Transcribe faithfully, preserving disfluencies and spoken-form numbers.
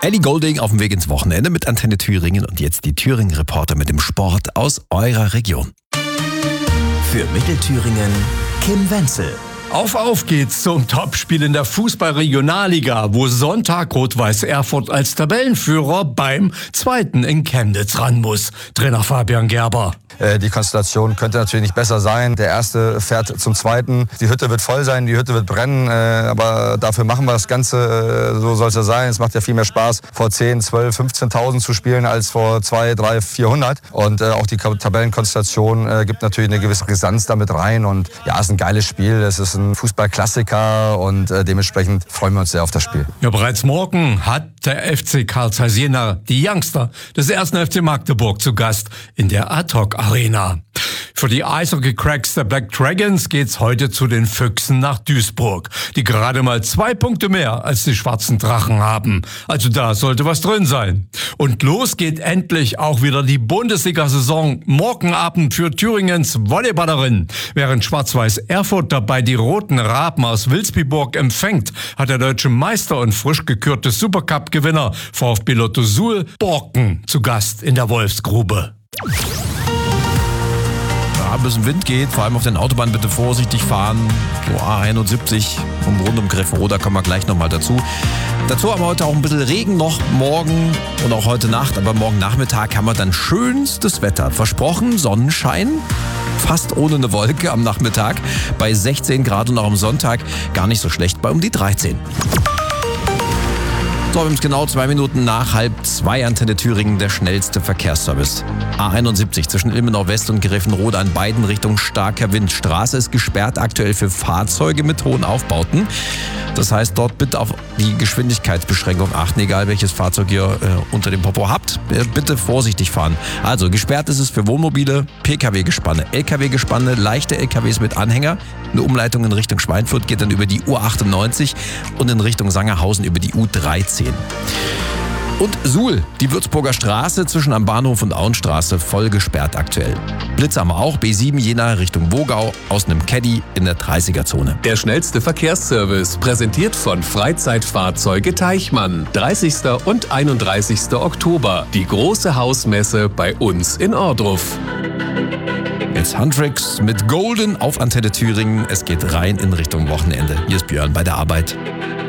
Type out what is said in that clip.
Ellie Goulding auf dem Weg ins Wochenende mit Antenne Thüringen und jetzt die Thüringen-Reporter mit dem Sport aus eurer Region. Für Mittelthüringen Kim Wenzel. Auf, auf geht's zum Topspiel in der Fußball-Regionalliga, wo Sonntag Rot-Weiß Erfurt als Tabellenführer beim Zweiten in Chemnitz ran muss. Trainer Fabian Gerber. Die Konstellation könnte natürlich nicht besser sein. Der Erste fährt zum Zweiten. Die Hütte wird voll sein, die Hütte wird brennen. Aber dafür machen wir das Ganze, so soll es ja sein. Es macht ja viel mehr Spaß, vor zehn, zwölf, fünfzehntausend zu spielen, als vor zwei, drei, vierhundert. Und auch die Tabellenkonstellation gibt natürlich eine gewisse Brisanz damit rein. Und ja, es ist ein geiles Spiel. Es ist ein Fußballklassiker und dementsprechend freuen wir uns sehr auf das Spiel. Ja, bereits morgen hat der F C Carl Zeiss Jena die Youngster des ersten F C Magdeburg zu Gast in der Ad-Hoc Arena. Für die Eishockey-Cracks der Black Dragons geht's heute zu den Füchsen nach Duisburg, die gerade mal zwei Punkte mehr als die Schwarzen Drachen haben. Also da sollte was drin sein. Und los geht endlich auch wieder die Bundesliga-Saison morgen Abend für Thüringens Volleyballerinnen. Während Schwarz-Weiß Erfurt dabei die Roten Raben aus Wilsbiburg empfängt, hat der deutsche Meister und frisch gekürte Supercup-Gewinner VfB Lotto Suhl Borken zu Gast in der Wolfsgrube. Ein bisschen Wind geht, vor allem auf den Autobahnen bitte vorsichtig fahren. So A einundsiebzig um rund um Greffenroth, da kommen wir gleich nochmal dazu. Dazu haben wir heute auch ein bisschen Regen noch morgen und auch heute Nacht, aber morgen Nachmittag haben wir dann schönstes Wetter. Versprochen, Sonnenschein, fast ohne eine Wolke am Nachmittag, bei sechzehn Grad und auch am Sonntag gar nicht so schlecht, bei um die dreizehn. So, wir haben es genau zwei Minuten nach halb zwei. Antenne Thüringen, der schnellste Verkehrsservice. A einundsiebzig zwischen Ilmenau West und Greffenroth an beiden Richtungen starker Wind. Straße ist gesperrt aktuell für Fahrzeuge mit hohen Aufbauten. Das heißt, dort bitte auf die Geschwindigkeitsbeschränkung achten, egal welches Fahrzeug ihr äh, unter dem Popo habt. Bitte vorsichtig fahren. Also gesperrt ist es für Wohnmobile, P K W-Gespanne, L K W-Gespanne, leichte L K Ws mit Anhänger. Eine Umleitung in Richtung Schweinfurt geht dann über die U achtundneunzig und in Richtung Sangerhausen über die U dreizehn. Und Suhl, die Würzburger Straße zwischen am Bahnhof und Auenstraße voll gesperrt aktuell. Blitz haben wir auch, B sieben Jena Richtung Wogau aus einem Caddy in der dreißiger-Zone. Der schnellste Verkehrsservice, präsentiert von Freizeitfahrzeuge Teichmann. dreißigsten und einunddreißigsten Oktober, die große Hausmesse bei uns in Ohrdruf. Jetzt Huntrix mit Golden auf Antenne Thüringen. Es geht rein in Richtung Wochenende. Hier ist Björn bei der Arbeit.